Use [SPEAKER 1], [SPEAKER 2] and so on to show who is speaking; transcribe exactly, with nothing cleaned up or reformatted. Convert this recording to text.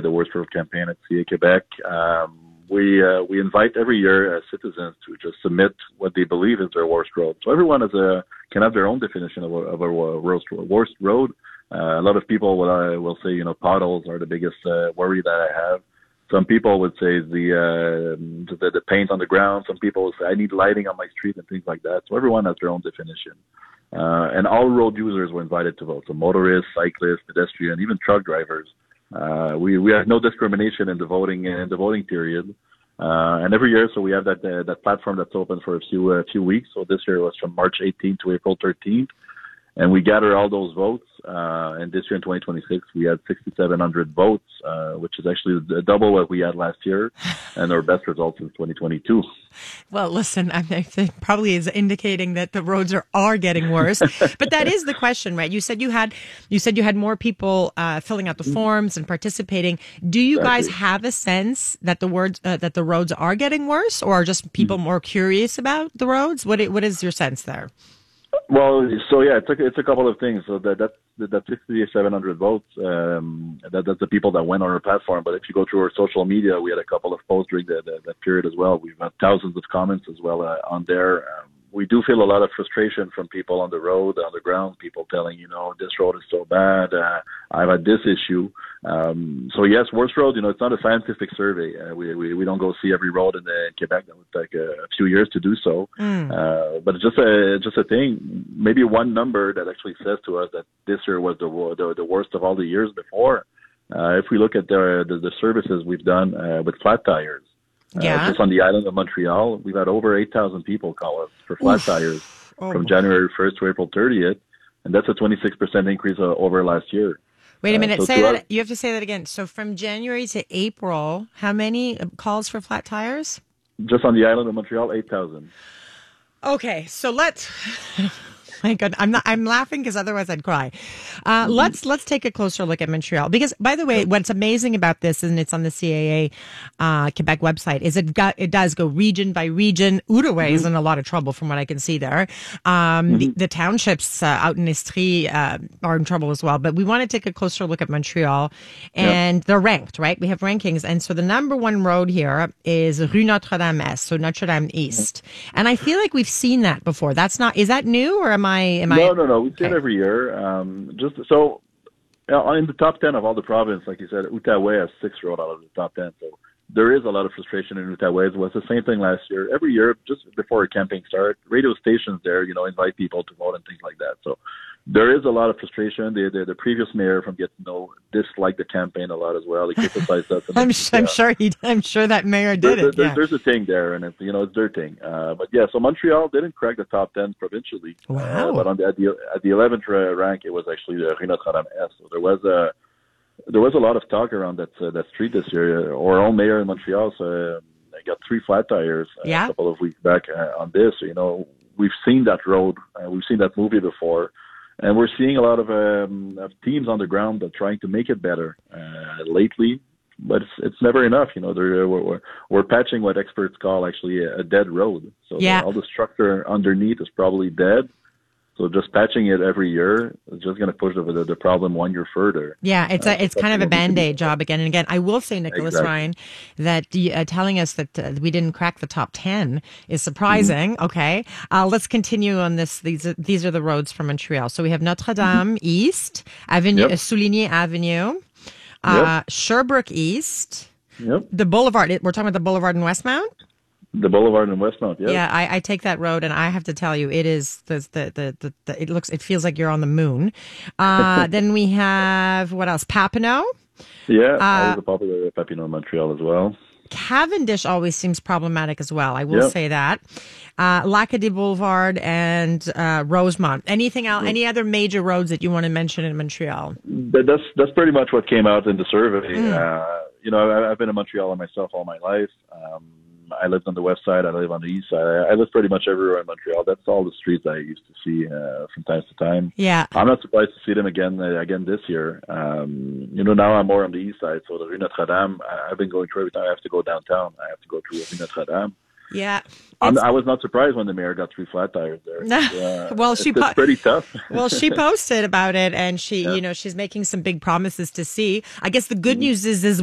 [SPEAKER 1] the Worst Road campaign at C A Quebec. Um, we uh, we invite every year uh, citizens to just submit what they believe is their worst road. So everyone has a can have their own definition of a, of a worst worst road. Uh, a lot of people will uh, will say, you know, potholes are the biggest uh, worry that I have. Some people would say the, uh, the the paint on the ground. Some people would say I need lighting on my street and things like that. So everyone has their own definition. Uh, and all road users were invited to vote. So motorists, cyclists, pedestrians, even truck drivers. Uh, we, we have no discrimination in the voting in the voting period. Uh, and every year, so we have that uh, that platform that's open for a few uh, few weeks. So this year was from March eighteenth to April thirteenth. And we gather all those votes. Uh, and this year in twenty twenty-six, we had six thousand seven hundred votes, uh, which is actually double what we had last year and our best results since twenty twenty-two.
[SPEAKER 2] Well, listen, I think probably is indicating that the roads are, are getting worse. But that is the question, right? You said you had you said you had more people uh, filling out the forms and participating. Do you
[SPEAKER 1] Exactly.
[SPEAKER 2] guys have a sense that the words uh, that the roads are getting worse, or are just people more curious about the roads? What what is your sense there?
[SPEAKER 1] Well, so yeah, it's a, it's a couple of things. So that that that six thousand seven hundred votes, um, that that's the people that went on our platform. But if you go through our social media, we had a couple of posts during the, the, that period as well. We've had thousands of comments as well uh, on there. Um, we do feel a lot of frustration from people on the road, on the ground, people telling, you know, this road is so bad. Uh, I've had this issue. Um, so yes, worst road, you know, it's not a scientific survey. Uh, we, we, we don't go see every road in, the, in Quebec. That would take a, a few years to do so. Mm. Uh, but it's just a, just a thing, maybe one number that actually says to us that this year was the, the, the worst of all the years before. Uh, if we look at the, the, the services we've done uh, with flat tires,
[SPEAKER 2] yeah.
[SPEAKER 1] Uh, just on the island of Montreal, we've had over eight thousand people call us for flat Oof. tires oh. from January first to April thirtieth. And that's a twenty-six percent increase uh, over last year.
[SPEAKER 2] Wait a minute.
[SPEAKER 1] Uh, so
[SPEAKER 2] say that.
[SPEAKER 1] us,
[SPEAKER 2] you have to say that again. So from January to April, how many calls for flat tires?
[SPEAKER 1] Just on the island of Montreal, eight thousand.
[SPEAKER 2] Okay. So let's... My God, I'm not. I'm laughing because otherwise I'd cry. Uh, mm-hmm. Let's let's take a closer look at Montreal, because, by the way, what's amazing about this, and it's on the C A A uh, Quebec website, is it got it does go region by region. Outaouais mm-hmm. is in a lot of trouble from what I can see there. Um, mm-hmm. the, the townships uh, out in Estrie uh, are in trouble as well. But we want to take a closer look at Montreal, and yep. they're ranked, right? We have rankings, and so the number one road here is Rue Notre-Dame-Est, so Notre Dame East, mm-hmm. and I feel like we've seen that before. That's not. Is that new, or am I? Am
[SPEAKER 1] no,
[SPEAKER 2] I...
[SPEAKER 1] no, no. We see
[SPEAKER 2] okay.
[SPEAKER 1] it every year. Um, just so uh, in the top ten of all the province, like you said, Outaouais has six road out of the top ten. So there is a lot of frustration in Outaouais. It was the same thing last year. Every year, just before a campaign starts, radio stations there, you know, invite people to vote and things like that. So there is a lot of frustration. The the, the previous mayor from Gatineau disliked the campaign a lot as well. He criticized us.
[SPEAKER 2] I'm, sh- I'm sure he. I'm sure that mayor did
[SPEAKER 1] there's,
[SPEAKER 2] it.
[SPEAKER 1] There's,
[SPEAKER 2] yeah.
[SPEAKER 1] there's a thing there, and it's, you know, it's their thing. Uh, but yeah, so Montreal didn't crack the top ten provincially.
[SPEAKER 2] Wow.
[SPEAKER 1] Uh, but on the, at the at the eleventh rank, it was actually the Rue Notre-Dame-Est. So there was a there was a lot of talk around that uh, that street this year. Our own mayor in Montreal, so uh, I got three flat tires uh,
[SPEAKER 2] yeah.
[SPEAKER 1] a couple of weeks back uh, on this. So, you know, we've seen that road, uh, we've seen that movie before. And we're seeing a lot of, um, of teams on the ground that are trying to make it better uh, lately, but it's it's never enough. You know, we're, we're we're patching what experts call actually a, a dead road. So
[SPEAKER 2] yeah.
[SPEAKER 1] the, all the structure underneath is probably dead. So just patching it every year is just going to push the, the the problem one year further.
[SPEAKER 2] Yeah, it's a,
[SPEAKER 1] uh,
[SPEAKER 2] it's kind of a Band-Aid job again and again. I will say, Nicholas
[SPEAKER 1] exactly.
[SPEAKER 2] Ryan, that uh, telling us that uh, we didn't crack the top ten is surprising. Mm-hmm. Okay, uh, let's continue on this. These are, these are the roads from Montreal. So we have Notre Dame mm-hmm. East, Avenue,
[SPEAKER 1] yep.
[SPEAKER 2] uh, Souligny Avenue, uh,
[SPEAKER 1] yep.
[SPEAKER 2] Sherbrooke East,
[SPEAKER 1] yep.
[SPEAKER 2] the Boulevard. We're talking about the Boulevard in Westmount.
[SPEAKER 1] The Boulevard in Westmount, yeah.
[SPEAKER 2] Yeah, I, I take that road, and I have to tell you, it is the the the, the, the it looks, it feels like you're on the moon. Uh, then we have what else? Papineau.
[SPEAKER 1] Yeah,
[SPEAKER 2] uh,
[SPEAKER 1] always a popular Papineau in Montreal as well.
[SPEAKER 2] Cavendish always seems problematic as well. I will
[SPEAKER 1] yep.
[SPEAKER 2] say that. Uh, L'Acadie Boulevard and uh, Rosemont. Anything else? Any other major roads that you want to mention in Montreal?
[SPEAKER 1] That, that's that's pretty much what came out in the survey.
[SPEAKER 2] Mm.
[SPEAKER 1] Uh, you know, I, I've been in Montreal myself all my life. Um, I lived on the west side. I live on the east side. I, I live pretty much everywhere in Montreal. That's all the streets I used to see uh, from time to time.
[SPEAKER 2] Yeah,
[SPEAKER 1] I'm not surprised to see them again uh, again this year. Um, you know, now I'm more on the east side. So the Rue Notre Dame, I, I've been going through every time I have to go downtown. I have to go through Rue Notre Dame.
[SPEAKER 2] Yeah,
[SPEAKER 1] I'm, I was not surprised when the mayor got three flat tires there.
[SPEAKER 2] Uh, well, she
[SPEAKER 1] it's,
[SPEAKER 2] po-
[SPEAKER 1] it's pretty tough.
[SPEAKER 2] Well, she posted about it, and she,
[SPEAKER 1] yeah.
[SPEAKER 2] you know, she's making some big promises to see. I guess the good mm-hmm. news is, is